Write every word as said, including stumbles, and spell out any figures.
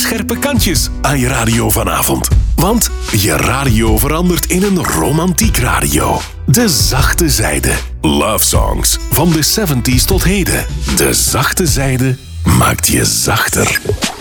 scherpe kantjes aan je radio vanavond. Want je radio verandert in een romantiek radio. De zachte zijde. Love songs van de zeventig's tot heden. De zachte zijde maakt je zachter.